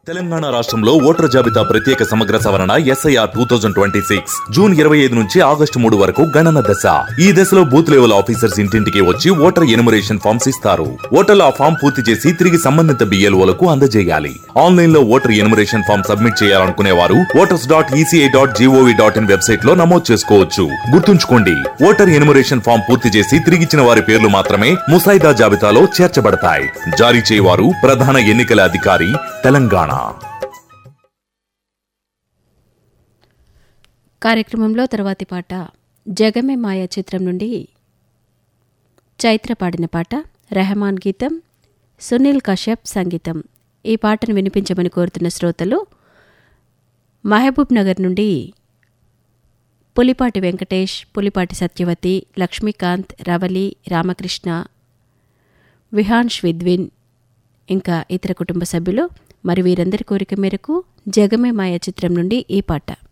తెలంగాణ రాష్ట్రంలో ఓటర్ జాబితా ప్రత్యేక సమగ్ర సవరణ SIR 2026 జూన్ 25 నుంచి ఆగస్టు 3 వరకు గణన దశ. ఈ దశలో బూత్ లెవెల్ ఆఫీసర్స్ ఇంటింటికి వచ్చి ఓటర్ ఎనుమరేషన్ ఫామ్స్ ఇస్తారు. ఓటర్లు ఆ ఫామ్ పూర్తి చేసి తిరిగి సంబంధిత BLOలకు అందజేయాలి. ఆన్లైన్ లో ఓటర్ ఎనుమరేషన్ ఫామ్ సబ్మిట్ చేయాలనుకునే వారు voters.eci.gov.in వెబ్సైట్ లో నమోదు చేసుకోవచ్చు. గుర్తుంచుకోండి, ఓటర్ ఎనుమరేషన్ ఫామ్ పూర్తి చేసి తిరిగిచ్చిన వారి పేర్లు మాత్రమే ముసాయిదా జాబితాలో చేర్చబడతాయి. జారీ చేయవారు ప్రధాన ఎన్నికల అధికారి, తెలంగాణ. కార్యక్రమంలో తర్వాతి పాట జగమే మాయ చిత్రం నుండి చైత్ర పాడిన పాట, రెహమాన్ గీతం, సునీల్ కశ్యప్ సంగీతం. ఈ పాటను వినిపించమని కోరుతున్న శ్రోతలు మహబూబ్ నగర్ నుండి పులిపాటి వెంకటేష్, పులిపాటి సత్యవతి, లక్ష్మీకాంత్, రవలి, రామకృష్ణ, విహాన్ష్ విద్విన్, ఇంకా ఇతర కుటుంబ సభ్యులు. మరి వీరందరి కోరిక మేరకు జగమే మాయ చిత్రం నుండి ఈ పాట.